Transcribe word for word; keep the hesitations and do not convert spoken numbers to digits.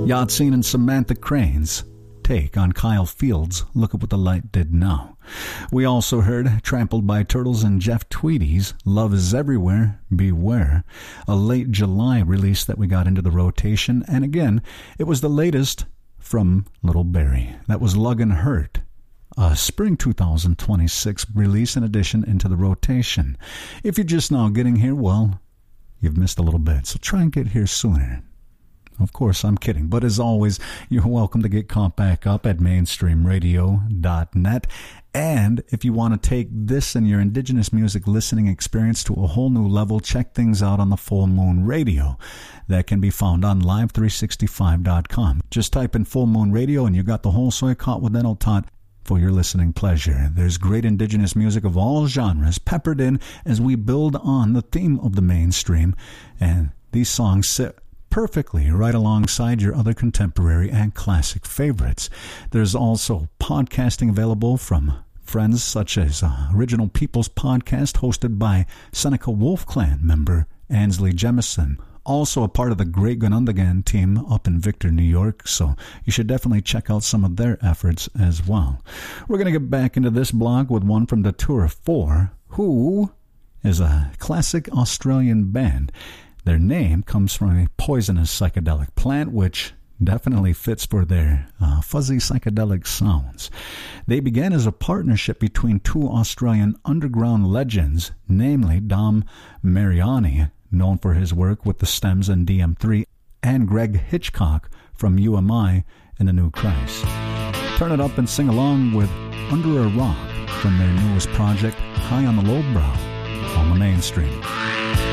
Yatsine and Samantha Crane's take on Kyle Fields' Look at What the Light Did Now. We also heard Trampled by Turtles and Jeff Tweedy's Love is Everywhere, Beware, a late July release that we got into the rotation. And again, it was the latest from Little Barrie. That was Lug and Hurt, a spring two thousand twenty-six release in addition into the rotation. If you're just now getting here, well, you've missed a little bit, so try and get here sooner. Of course, I'm kidding. But as always, you're welcome to get caught back up at mainstream radio dot net. And if you want to take this and your indigenous music listening experience to a whole new level, check things out on the Full Moon Radio. That can be found on live three sixty-five dot com. Just type in Full Moon Radio and you got the whole soy caught with dental tot for your listening pleasure. There's great indigenous music of all genres peppered in as we build on the theme of the mainstream. And these songs sit perfectly right alongside your other contemporary and classic favorites. There's also podcasting available from friends such as uh, Original People's Podcast, hosted by Seneca Wolf Clan member Ansley Jemison, also a part of the Great Gunundagan team up in Victor, New York, so you should definitely check out some of their efforts as well. We're going to get back into this blog with one from Datura four, who is a classic Australian band. Their name comes from a poisonous psychedelic plant, which definitely fits for their uh, fuzzy psychedelic sounds. They began as a partnership between two Australian underground legends, namely Dom Mariani, known for his work with the Stems and D M three, and Greg Hitchcock from U M I and the New Christ. Turn it up and sing along with Under a Rock from their newest project, High on the Low Brow, on the Mainstream.